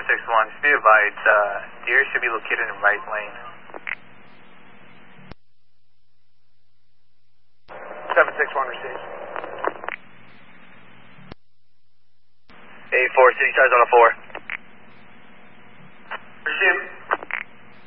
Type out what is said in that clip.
761, just be advised, deer should be located in right lane. 761 receives. 84, city size on a 4.